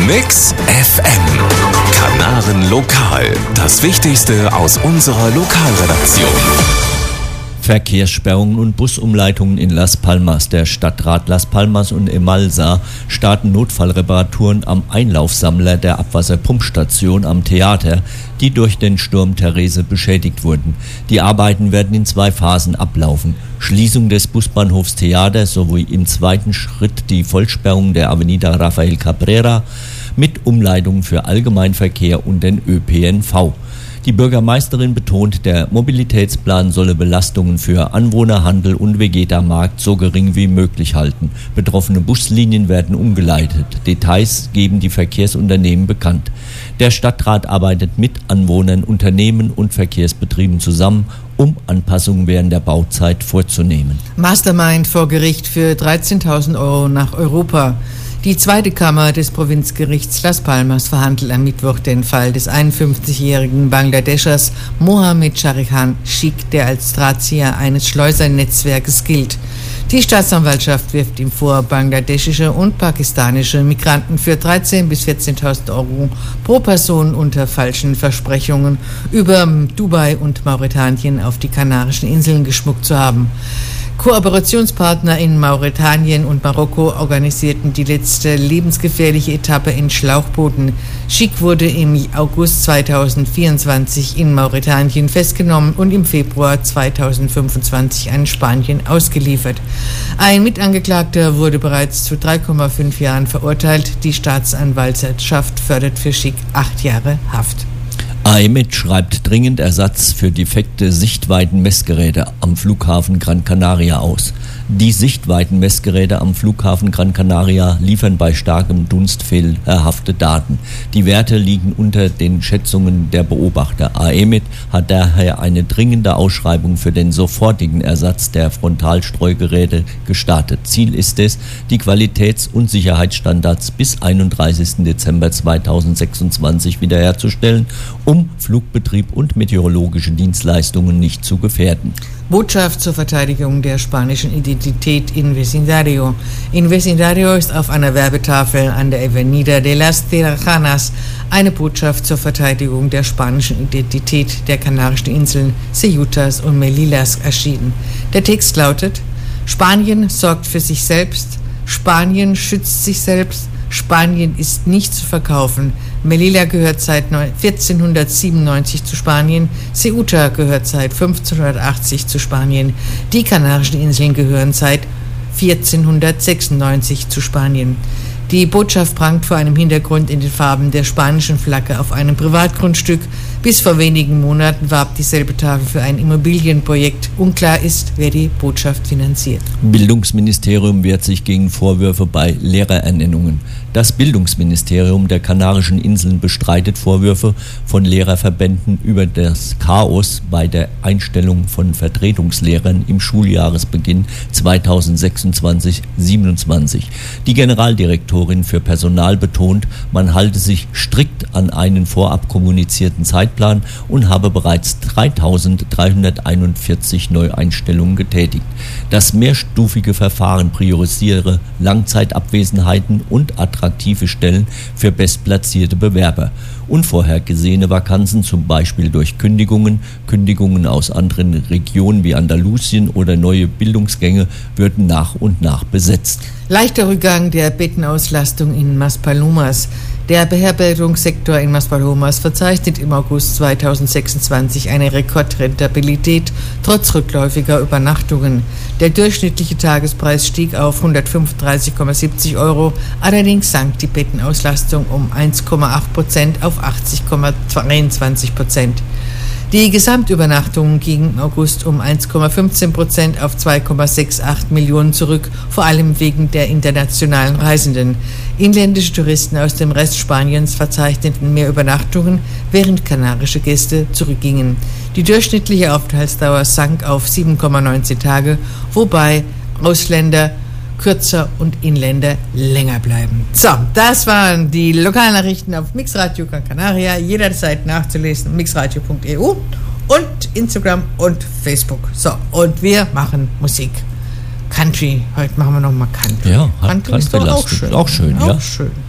Mix FM. Kanaren Lokal. Das Wichtigste aus unserer Lokalredaktion. Verkehrssperrungen und Busumleitungen in Las Palmas. Der Stadtrat Las Palmas und Emalsa starten Notfallreparaturen am Einlaufsammler der Abwasserpumpstation am Theater, die durch den Sturm Therese beschädigt wurden. Die Arbeiten werden in 2 Phasen ablaufen. Schließung des Busbahnhofs Theater sowie im zweiten Schritt die Vollsperrung der Avenida Rafael Cabrera mit Umleitung für Allgemeinverkehr und den ÖPNV. Die Bürgermeisterin betont, der Mobilitätsplan solle Belastungen für Anwohner, Handel und Vegeta-Markt so gering wie möglich halten. Betroffene Buslinien werden umgeleitet. Details geben die Verkehrsunternehmen bekannt. Der Stadtrat arbeitet mit Anwohnern, Unternehmen und Verkehrsbetrieben zusammen, um Anpassungen während der Bauzeit vorzunehmen. Mastermind vor Gericht für 13.000 € nach Europa. Die zweite Kammer des Provinzgerichts Las Palmas verhandelt am Mittwoch den Fall des 51-jährigen Bangladeschers Mohammed Sharihan Sheikh, der als Drahtzieher eines Schleusernetzwerkes gilt. Die Staatsanwaltschaft wirft ihm vor, bangladeschische und pakistanische Migranten für 13.000 bis 14.000 € pro Person unter falschen Versprechungen über Dubai und Mauretanien auf die Kanarischen Inseln geschmuggelt zu haben. Kooperationspartner in Mauretanien und Marokko organisierten die letzte lebensgefährliche Etappe in Schlauchbooten. Sheikh wurde im August 2024 in Mauretanien festgenommen und im Februar 2025 an Spanien ausgeliefert. Ein Mitangeklagter wurde bereits zu 3,5 Jahren verurteilt. Die Staatsanwaltschaft fördert für Sheikh 8 Jahre Haft. AEMET schreibt dringend Ersatz für defekte Sichtweitenmessgeräte am Flughafen Gran Canaria aus. Die Sichtweitenmessgeräte am Flughafen Gran Canaria liefern bei starkem Dunst fehlerhafte Daten. Die Werte liegen unter den Schätzungen der Beobachter. AEMET hat daher eine dringende Ausschreibung für den sofortigen Ersatz der Frontalstreugeräte gestartet. Ziel ist es, die Qualitäts- und Sicherheitsstandards bis 31. Dezember 2026 wiederherzustellen, um Flugbetrieb und meteorologische Dienstleistungen nicht zu gefährden. Botschaft zur Verteidigung der spanischen Identität in Vecindario. In Vecindario ist auf einer Werbetafel an der Avenida de las Tirajanas eine Botschaft zur Verteidigung der spanischen Identität der Kanarischen Inseln, Ceutas und Melillas erschienen. Der Text lautet: Spanien sorgt für sich selbst, Spanien schützt sich selbst, Spanien ist nicht zu verkaufen. Melilla gehört seit 1497 zu Spanien, Ceuta gehört seit 1580 zu Spanien, die Kanarischen Inseln gehören seit 1496 zu Spanien. Die Botschaft prangt vor einem Hintergrund in den Farben der spanischen Flagge auf einem Privatgrundstück. Bis vor wenigen Monaten warb dieselbe Tafel für ein Immobilienprojekt. Unklar ist, wer die Botschaft finanziert. Bildungsministerium wehrt sich gegen Vorwürfe bei Lehrerernennungen. Das Bildungsministerium der Kanarischen Inseln bestreitet Vorwürfe von Lehrerverbänden über das Chaos bei der Einstellung von Vertretungslehrern im Schuljahresbeginn 2026/27. Die Generaldirektorin für Personal betont, man halte sich strikt an einen vorab kommunizierten Zeitplan und habe bereits 3.341 Neueinstellungen getätigt. Das mehrstufige Verfahren priorisiere Langzeitabwesenheiten und attraktive Stellen für bestplatzierte Bewerber. Unvorhergesehene Vakanzen, zum Beispiel durch Kündigungen aus anderen Regionen wie Andalusien oder neue Bildungsgänge, würden nach und nach besetzt. Leichter Rückgang der Bettenauslastung in Maspalomas. Der Beherbergungssektor in Maspalomas verzeichnet im August 2026 eine Rekordrentabilität trotz rückläufiger Übernachtungen. Der durchschnittliche Tagespreis stieg auf 135,70 €, allerdings sank die Bettenauslastung um 1,8% auf 80,22%. Die Gesamtübernachtungen gingen im August um 1,15% auf 2,68 Millionen zurück, vor allem wegen der internationalen Reisenden. Inländische Touristen aus dem Rest Spaniens verzeichneten mehr Übernachtungen, während kanarische Gäste zurückgingen. Die durchschnittliche Aufenthaltsdauer sank auf 7,19 Tage, wobei Ausländer kürzer und Inländer länger bleiben. So, das waren die Lokalnachrichten auf Mixradio Gran Canaria, jederzeit nachzulesen, mixradio.eu und Instagram und Facebook. So, und wir machen Musik. Country, heute machen wir nochmal Country. Ja, Country ist doch auch schön. Auch schön, ja. Auch schön.